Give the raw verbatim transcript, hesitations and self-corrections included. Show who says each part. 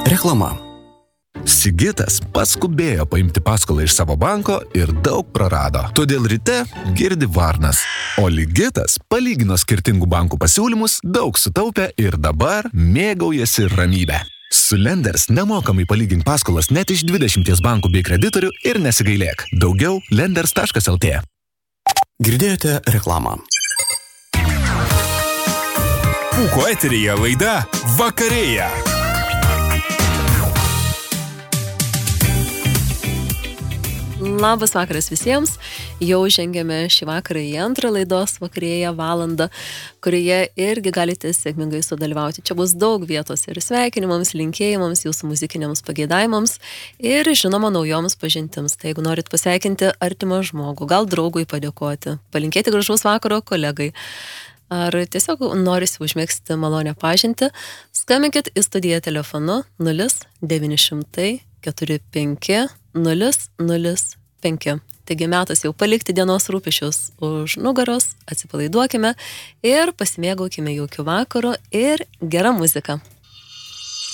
Speaker 1: Reklama. Sigitas paskubėjo paimti paskolą iš savo banko ir daug prarado. Todėl ryte girdi varnas. O Ligitas palygino skirtingų bankų pasiūlymus, daug sutaupė ir dabar mėgaujasi ramybę. Su Lenders nemokamai palygink paskolas net iš dvidešimties bankų bei kreditorių ir nesigailėk. Daugiau lenders taškas el tė.
Speaker 2: Girdėjote reklamą.
Speaker 3: Pūko eteryje laida Vakarėja.
Speaker 4: Labas vakaras visiems. Jau žengėme šį vakarą į antrą laidos Vakarėja valandą, kurioje irgi galite sėkmingai sudalyvauti. Čia bus daug vietos ir sveikinimams, linkėjimams, jūsų muzikiniams pageidavimams ir, žinoma, naujoms pažintims. Tai jeigu norit pasveikinti artimą žmogų, gal draugui padėkoti, palinkėti gražaus vakaro kolegai, ar tiesiog norisi užmėgsti malonę pažintį, skambinkit į studiją telefonu nulis devyni šimtai keturi penki nulis nulis penki. Taigi metas jau palikti dienos rūpesčius už nugaros, atsipalaiduokime ir pasimėgaukime jaukiu vakaru ir gerą muziką.